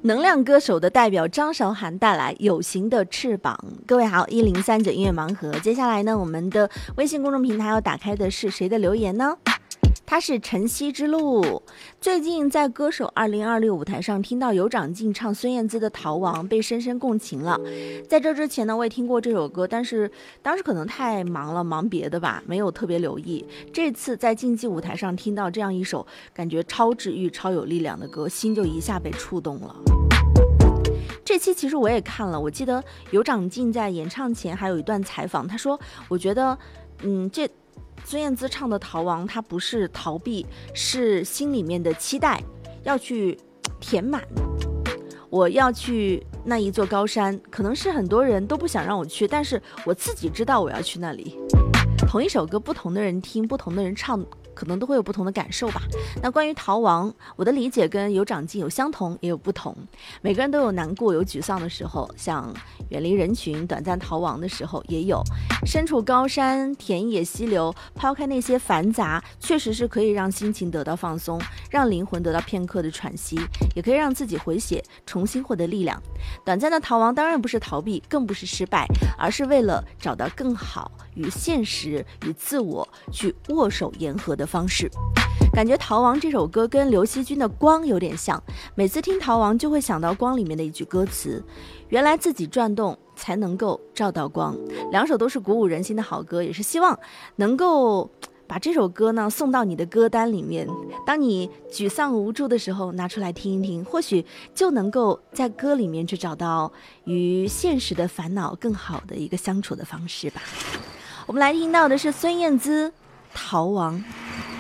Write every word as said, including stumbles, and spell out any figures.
能量歌手的代表张韶涵带来《有形的翅膀》。各位好，一零三九音乐盲盒。接下来呢，我们的微信公众平台要打开的是谁的留言呢？他是晨曦之路。最近在歌手二零二六舞台上听到有长进唱孙燕姿的《逃亡》，被深深共情了。在这之前呢，我也听过这首歌，但是当时可能太忙了，忙别的吧，没有特别留意。这次在竞技舞台上听到这样一首感觉超治愈、超有力量的歌，心就一下被触动了。这期其实我也看了，我记得有长进在演唱前还有一段采访，他说我觉得嗯，这孙燕姿唱的《逃亡》，它不是逃避，是心里面的期待，要去填满。我要去那一座高山，可能是很多人都不想让我去，但是我自己知道我要去那里。同一首歌，不同的人听，不同的人唱，可能都会有不同的感受吧。那关于逃亡，我的理解跟有长进有相同也有不同。每个人都有难过有沮丧的时候，像远离人群短暂逃亡的时候也有。身处高山田野溪流，抛开那些繁杂，确实是可以让心情得到放松，让灵魂得到片刻的喘息，也可以让自己回血，重新获得力量。短暂的逃亡当然不是逃避，更不是失败，而是为了找到更好与现实与自我去握手言和的方式。感觉《逃亡》这首歌跟刘惜君的《光》有点像，每次听《逃亡》就会想到《光》里面的一句歌词，原来自己转动才能够照到光。两首都是鼓舞人心的好歌，也是希望能够把这首歌呢送到你的歌单里面，当你沮丧无助的时候拿出来听一听，或许就能够在歌里面去找到与现实的烦恼更好的一个相处的方式吧。我们来听到的是孙燕姿《逃亡》。